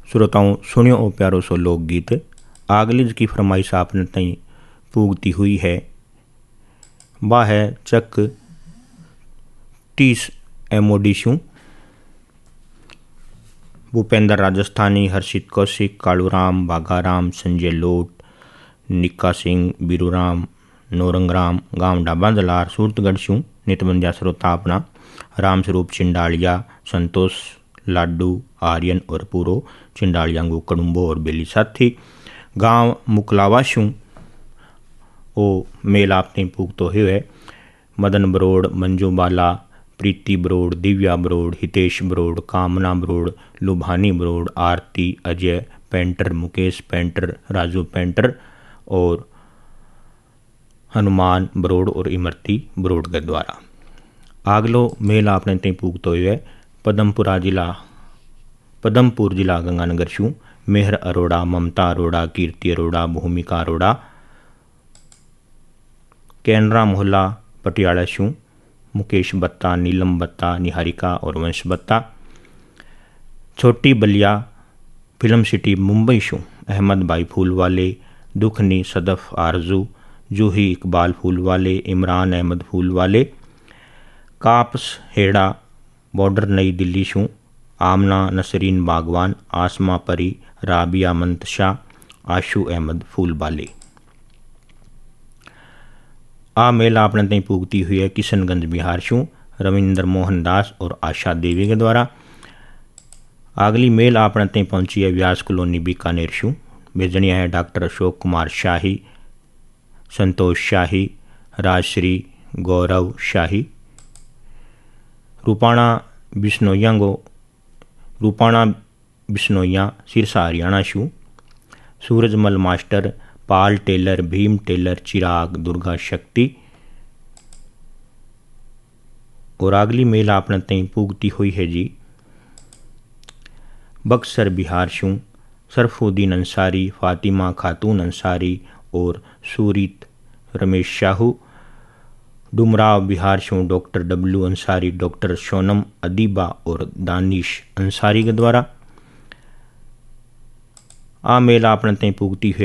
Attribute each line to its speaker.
Speaker 1: श्रोताओं सुनियो ओ प्यारो सो लोकगीत। आगलिज की फरमाइश आपने तई पूगती हुई है, वह है चक 30 एमोडिशू। भूपेंद्र राजस्थानी, हर्षित कौशिक, कालूराम, बाघाराम, संजय लोट, निक्का सिंह, बीरूराम, नौरंगराम, गांव डाबा दलार, सूरतगढ़ शू नितबंदिया श्रोता अपना राम स्वरूप चिंडालिया, संतोष लाडू आर्यन और पूरो चिंडालियांगू कड़ुम्बो और बेली साथी। गांव मुकलावा शू ओ मेल आपने पूगतो हुए मदन बरोड़, मंजू बाला, प्रीति बरोड़, दिव्या बरोड़, हितेश बरोड़, कामना बरोड़, लुभानी बरोड़, आरती, Ajay painter, Mukesh painter, Raju painter और हनुमान बरोड़ और इमरती बरोड़ के द्वारा। आगलो मेल आपने तई पूगतो हुए पदमपुर जिला गंगानगर शू मेहर अरोड़ा, ममता अरोड़ा, कीर्ति अरोड़ा, भूमिका अरोड़ा, कैनरा मोहल्ला पटियाला शू मुकेश बत्ता, नीलम बत्ता, निहारिका और वंश बत्ता। छोटी बलिया फिल्म सिटी मुंबई शू अहमद भाई फूलवाले, दुखनी सदफ आरजू, जूही इकबाल फूलवाले, इमरान अहमद फूलवाले। काप्स हेड़ा बॉर्डर नई दिल्ली शू आमना नसरीन बागवान, आसमा परी, राबिया मंतशा, आशू अहमद फूलवाले। आ मेल आपने तई पूगती हुई है किशनगंज बिहार शू रविंद्र मोहन दास और आशा देवी के द्वारा। अगली मेल आपने तई पहुंची है व्यास कॉलोनी बीकानेर शू। भेजनिया है डॉक्टर अशोक कुमार शाही, संतोष शाही, राजश्री, गौरव शाही। रूपाणा बिश्नोइया सिरसा हरियाणा शू सूरजमल मास्टर, पाल टेलर, भीम टेलर, चिराग, दुर्गा शक्ति। और अगली मेल आपने तई पूगती हुई है जी बक्सर बिहार शू सरफुद्दीन अंसारी, फातिमा खातून अंसारी और सूरित रमेश शाहू। डुमराव बिहार शू doctor W Ansari, doctor Sonam Adiba और दानिश अंसारी के द्वारा। आ मेल आपने तई पूगती हुई